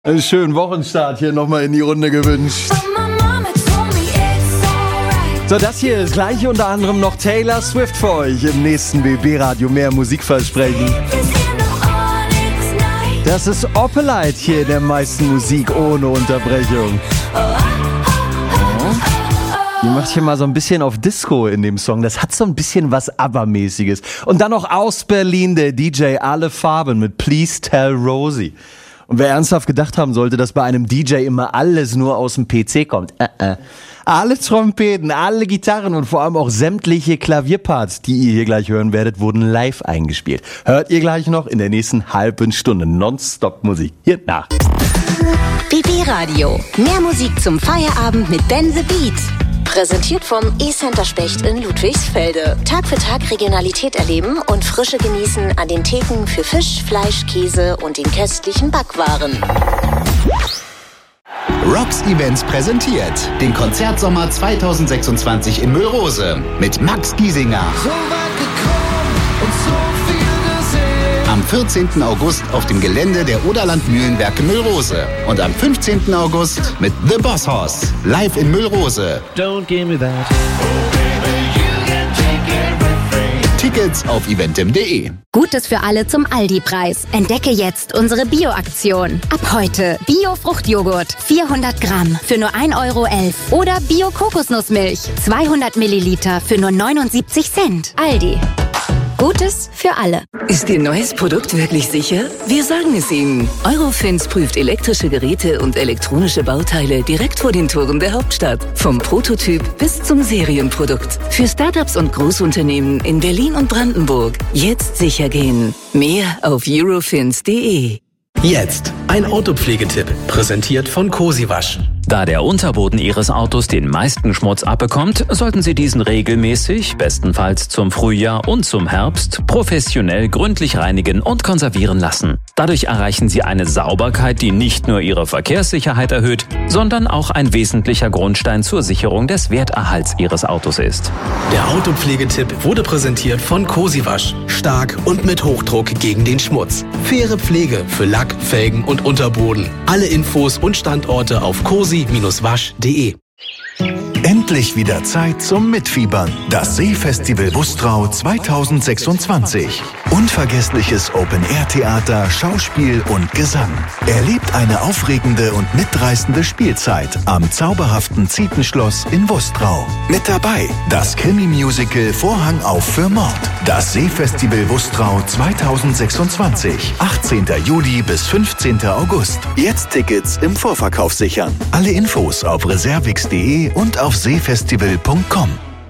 Einen schönen Wochenstart hier nochmal in die Runde gewünscht. So, das hier ist gleich unter anderem noch Taylor Swift für euch im nächsten BB-Radio. Mehr Musikversprechen. Das ist Opelite hier in der meisten Musik ohne Unterbrechung. Die macht hier mal so ein bisschen auf Disco in dem Song. Das hat so ein bisschen was ABBA-mäßiges. Und dann noch aus Berlin der DJ Alle Farben mit Please Tell Rosie. Und wer ernsthaft gedacht haben sollte, dass bei einem DJ immer alles nur aus dem PC kommt. Alle Trompeten, alle Gitarren und vor allem auch sämtliche Klavierparts, die ihr hier gleich hören werdet, wurden live eingespielt. Hört ihr gleich noch in der nächsten halben Stunde Nonstop Musik. Hier nach. BB Radio. Mehr Musik zum Feierabend mit Ben the Beat. Präsentiert vom E-Center Specht in Ludwigsfelde. Tag für Tag Regionalität erleben und Frische genießen an den Theken für Fisch, Fleisch, Käse und den köstlichen Backwaren. Rocks Events präsentiert den Konzertsommer 2026 in Müllrose mit Max Giesinger. So weit gekommen und so viel gesehen. Am 14. August auf dem Gelände der Oderland Mühlenwerke Müllrose. Und am 15. August mit The Boss Hoss live in Müllrose. Don't give me that. Tickets auf eventim.de. Gutes für alle zum Aldi-Preis. Entdecke jetzt unsere Bio-Aktion. Ab heute Bio-Fruchtjoghurt 400 Gramm für nur 1,11 € oder Bio-Kokosnussmilch 200 Milliliter für nur 79 Cent. Aldi. Gutes für alle. Ist Ihr neues Produkt wirklich sicher? Wir sagen es Ihnen. Eurofins prüft elektrische Geräte und elektronische Bauteile direkt vor den Toren der Hauptstadt. Vom Prototyp bis zum Serienprodukt. Für Startups und Großunternehmen in Berlin und Brandenburg. Jetzt sicher gehen. Mehr auf eurofins.de. Jetzt ein Autopflegetipp, präsentiert von Cosiwasch. Da der Unterboden Ihres Autos den meisten Schmutz abbekommt, sollten Sie diesen regelmäßig, bestenfalls zum Frühjahr und zum Herbst, professionell gründlich reinigen und konservieren lassen. Dadurch erreichen Sie eine Sauberkeit, die nicht nur Ihre Verkehrssicherheit erhöht, sondern auch ein wesentlicher Grundstein zur Sicherung des Werterhalts Ihres Autos ist. Der Autopflegetipp wurde präsentiert von Cosiwasch. Stark und mit Hochdruck gegen den Schmutz. Faire Pflege für Lack, Felgen und Unterboden. Alle Infos und Standorte auf cosi-wasch.de. Endlich wieder Zeit zum Mitfiebern. Das Seefestival Wustrau 2026. Unvergessliches Open-Air-Theater, Schauspiel und Gesang. Erlebt eine aufregende und mitreißende Spielzeit am zauberhaften Zietenschloss in Wustrau. Mit dabei das Krimi-Musical Vorhang auf für Mord. Das Seefestival Wustrau 2026. 18. Juli bis 15. August. Jetzt Tickets im Vorverkauf sichern. Alle Infos auf reservix.de und auf seefestival.com.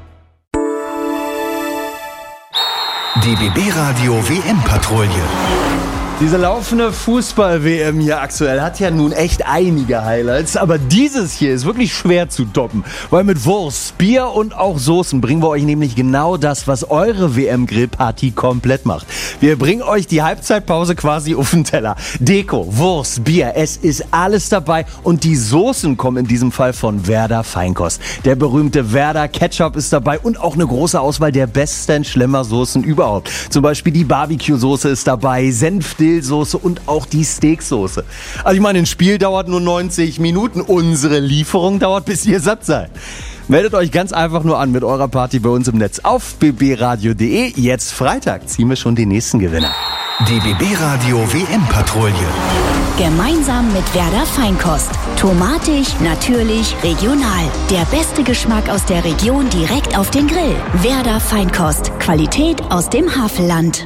Die BB-Radio WM-Patrouille. Diese laufende Fußball-WM hier aktuell hat ja nun echt einige Highlights, aber dieses hier ist wirklich schwer zu toppen, weil mit Wurst, Bier und auch Soßen bringen wir euch nämlich genau das, was eure WM-Grillparty komplett macht. Wir bringen euch die Halbzeitpause quasi auf den Teller. Deko, Wurst, Bier, es ist alles dabei und die Soßen kommen in diesem Fall von Werder Feinkost. Der berühmte Werder Ketchup ist dabei und auch eine große Auswahl der besten Schlemmersoßen überhaupt. Zum Beispiel die Barbecue-Soße ist dabei, Senfdillsoße und auch die Steaksoße. Also ich meine, ein Spiel dauert nur 90 Minuten. Unsere Lieferung dauert, bis ihr satt seid. Meldet euch ganz einfach nur an mit eurer Party bei uns im Netz auf bbradio.de. Jetzt Freitag ziehen wir schon den nächsten Gewinner. Die BB-Radio WM-Patrouille. Gemeinsam mit Werder Feinkost. Tomatig, natürlich, regional. Der beste Geschmack aus der Region direkt auf den Grill. Werder Feinkost. Qualität aus dem Havelland.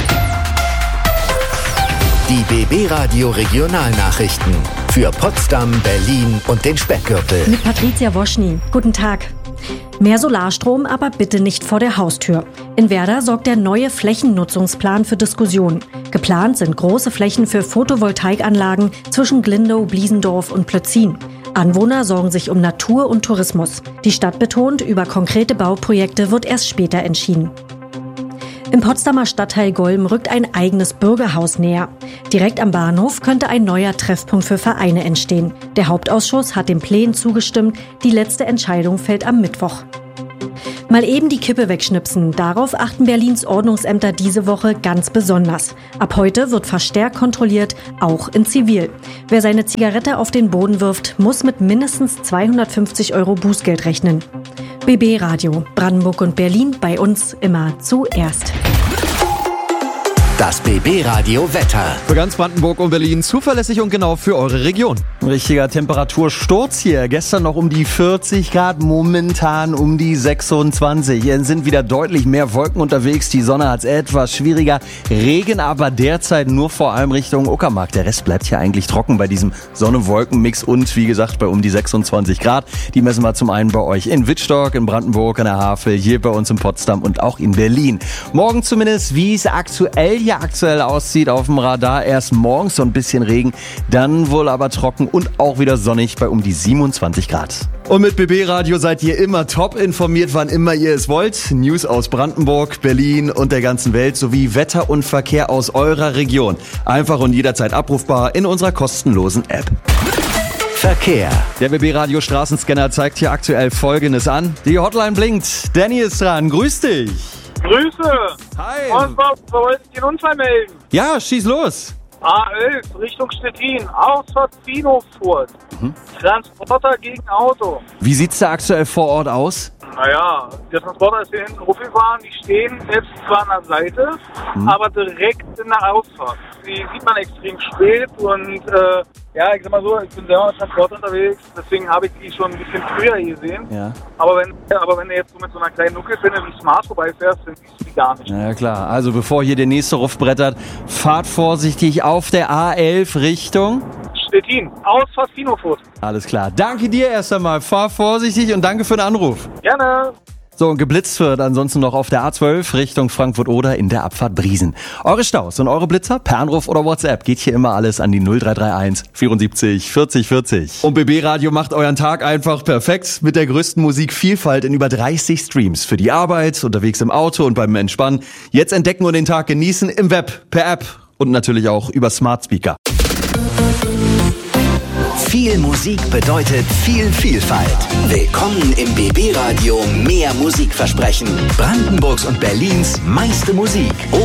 Die BB-Radio Regionalnachrichten für Potsdam, Berlin und den Speckgürtel. Mit Patricia Woschny. Guten Tag. Mehr Solarstrom, aber bitte nicht vor der Haustür. In Werder sorgt der neue Flächennutzungsplan für Diskussionen. Geplant sind große Flächen für Photovoltaikanlagen zwischen Glindow, Bliesendorf und Plötzin. Anwohner sorgen sich um Natur und Tourismus. Die Stadt betont, über konkrete Bauprojekte wird erst später entschieden. Im Potsdamer Stadtteil Golm rückt ein eigenes Bürgerhaus näher. Direkt am Bahnhof könnte ein neuer Treffpunkt für Vereine entstehen. Der Hauptausschuss hat den Plänen zugestimmt. Die letzte Entscheidung fällt am Mittwoch. Mal eben die Kippe wegschnipsen. Darauf achten Berlins Ordnungsämter diese Woche ganz besonders. Ab heute wird verstärkt kontrolliert, auch in Zivil. Wer seine Zigarette auf den Boden wirft, muss mit mindestens 250 € Bußgeld rechnen. BB Radio, Brandenburg und Berlin, bei uns immer zuerst. Das BB Radio Wetter. Für ganz Brandenburg und Berlin zuverlässig und genau für eure Region. Richtiger Temperatursturz hier. Gestern noch um die 40 Grad, momentan um die 26. Hier sind wieder deutlich mehr Wolken unterwegs. Die Sonne hat es etwas schwieriger. Regen aber derzeit nur vor allem Richtung Uckermark. Der Rest bleibt hier eigentlich trocken bei diesem Sonne-Wolken-Mix und wie gesagt bei um die 26 Grad. Die messen wir zum einen bei euch in Wittstock, in Brandenburg, in der Havel, hier bei uns in Potsdam und auch in Berlin. Morgen zumindest, wie es aktuell aussieht auf dem Radar. Erst morgens so ein bisschen Regen, dann wohl aber trocken und auch wieder sonnig bei um die 27 Grad. Und mit BB Radio seid ihr immer top informiert, wann immer ihr es wollt. News aus Brandenburg, Berlin und der ganzen Welt sowie Wetter und Verkehr aus eurer Region. Einfach und jederzeit abrufbar in unserer kostenlosen App. Verkehr. Der BB Radio Straßenscanner zeigt hier aktuell Folgendes an. Die Hotline blinkt. Danny ist dran. Grüß dich. Grüße! Hi! Und wo wollte ich den Unfall melden? Ja, schieß los! A11 Richtung Stettin, Ausfahrt Finofurt. Transporter gegen Auto. Wie sieht's da aktuell vor Ort aus? Naja, der Transporter ist hier hinten hochgefahren, die stehen selbst zwar an der Seite, aber direkt in der Ausfahrt. Die sieht man extrem spät und ja, ich sag mal so, ich bin selber mit Transport unterwegs, deswegen habe ich die schon ein bisschen früher gesehen. Ja. Aber wenn du jetzt so mit so einer kleinen Nuckelpinne wie Smart vorbeifährst, dann siehst du die gar nicht. Na ja, klar, also bevor hier der nächste Ruf brettert, fahrt vorsichtig auf der A11 Richtung Stettin, Ausfahrt Finofurt. Alles klar, danke dir erst einmal, fahr vorsichtig und danke für den Anruf. Gerne. So, und geblitzt wird ansonsten noch auf der A12 Richtung Frankfurt oder in der Abfahrt Briesen. Eure Staus und eure Blitzer per Anruf oder WhatsApp geht hier immer alles an die 0331 74 40 40. Und BB Radio macht euren Tag einfach perfekt mit der größten Musikvielfalt in über 30 Streams. Für die Arbeit, unterwegs im Auto und beim Entspannen. Jetzt entdecken und den Tag genießen im Web, per App und natürlich auch über Smart Speaker. Viel Musik bedeutet viel Vielfalt. Willkommen im BB Radio Mehr Musikversprechen. Brandenburgs und Berlins meiste Musik.